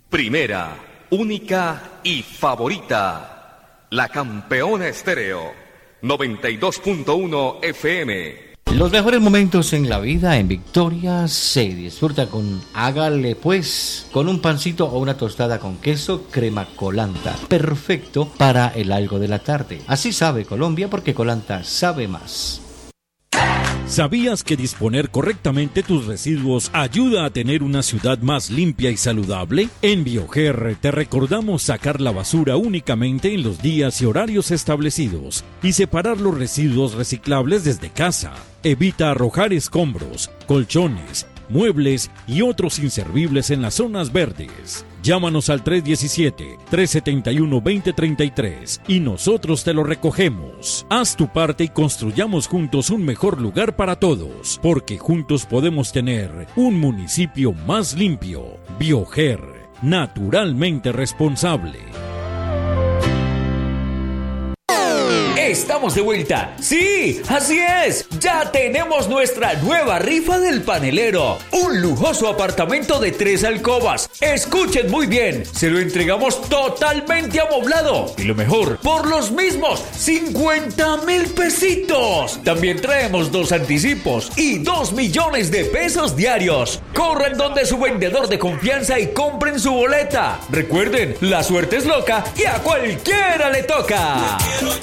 Primera, única y favorita. La Campeona Estéreo. 92.1 FM. Los mejores momentos en la vida en Victoria se disfruta con, hágale pues, con un pancito o una tostada con queso, crema Colanta. Perfecto para el algo de la tarde. Así sabe Colombia porque Colanta sabe más. ¿Sabías que disponer correctamente tus residuos ayuda a tener una ciudad más limpia y saludable? En Bioger te recordamos sacar la basura únicamente en los días y horarios establecidos y separar los residuos reciclables desde casa. Evita arrojar escombros, colchones, muebles y otros inservibles en las zonas verdes. Llámanos al 317-371-2033 y nosotros te lo recogemos. Haz tu parte y construyamos juntos un mejor lugar para todos, porque juntos podemos tener un municipio más limpio. Bioger, naturalmente responsable. Estamos de vuelta. ¡Sí! ¡Así es! Ya tenemos nuestra nueva rifa del panelero. Un lujoso apartamento de 3 alcobas. Escuchen muy bien. Se lo entregamos totalmente amoblado. Y lo mejor, por los mismos 50,000 pesitos. También traemos 2 anticipos y 2 millones de pesos diarios. Corran donde su vendedor de confianza y compren su boleta. Recuerden, la suerte es loca y a cualquiera le toca.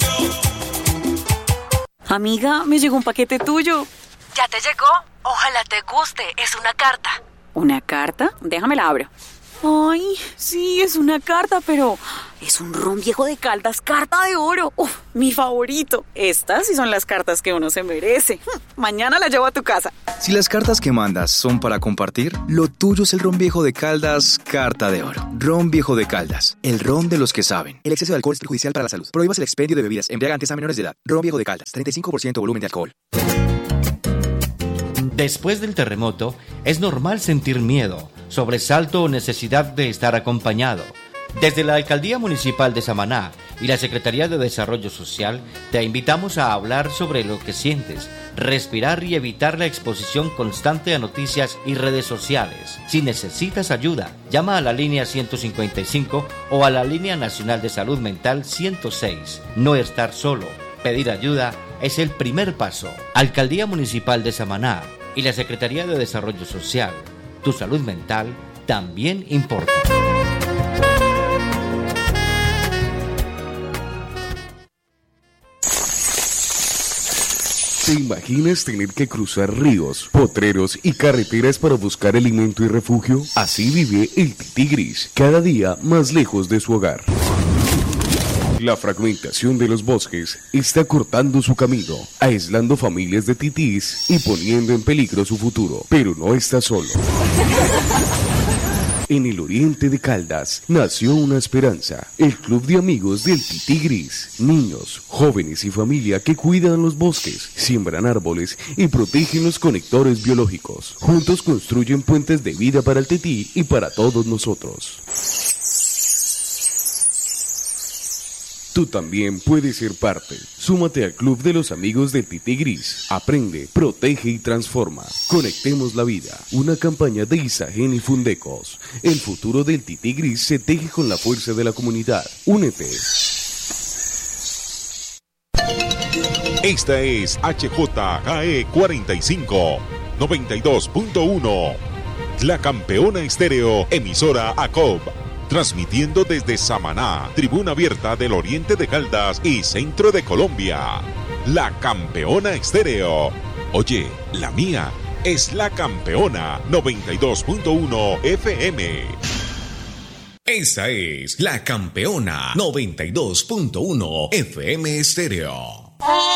Amiga, me llegó un paquete tuyo. ¿Ya te llegó? Ojalá te guste, es una carta. ¿Una carta? Déjame la abro. Ay, sí, es una carta, pero es un ron viejo de Caldas, carta de oro. Uf, mi favorito. Estas sí son las cartas que uno se merece. Mañana la llevo a tu casa. Si las cartas que mandas son para compartir, lo tuyo es el ron viejo de Caldas, carta de oro. Ron viejo de Caldas, el ron de los que saben. El exceso de alcohol es perjudicial para la salud. Prohíbas el expendio de bebidas embriagantes a menores de edad. Ron viejo de Caldas, 35% volumen de alcohol. Después del terremoto, es normal sentir miedo, sobresalto o necesidad de estar acompañado. Desde la Alcaldía Municipal de Samaná y la Secretaría de Desarrollo Social, te invitamos a hablar sobre lo que sientes, respirar y evitar la exposición constante a noticias y redes sociales. Si necesitas ayuda, llama a la línea 155 o a la Línea Nacional de Salud Mental 106. No estar solo. Pedir ayuda es el primer paso. Alcaldía Municipal de Samaná y la Secretaría de Desarrollo Social. Tu salud mental también importa. ¿Te imaginas tener que cruzar ríos, potreros y carreteras para buscar alimento y refugio? Así vive el tití gris, cada día más lejos de su hogar. La fragmentación de los bosques está cortando su camino, aislando familias de titís y poniendo en peligro su futuro. Pero no está solo. En el oriente de Caldas nació una esperanza, el club de amigos del tití gris. Niños, jóvenes y familia que cuidan los bosques, siembran árboles y protegen los conectores biológicos. Juntos construyen puentes de vida para el tití y para todos nosotros. Tú también puedes ser parte. Súmate al Club de los Amigos del Tití Gris. Aprende, protege y transforma. Conectemos la vida. Una campaña de Isagen y Fundecos. El futuro del Tití Gris se teje con la fuerza de la comunidad. Únete. Esta es HJGE 45, 92.1. La Campeona Estéreo, emisora ACOB. Transmitiendo desde Samaná, tribuna abierta del oriente de Caldas y centro de Colombia. La Campeona Estéreo. Oye, la mía es La Campeona 92.1 FM. Esa es La Campeona 92.1 FM Estéreo.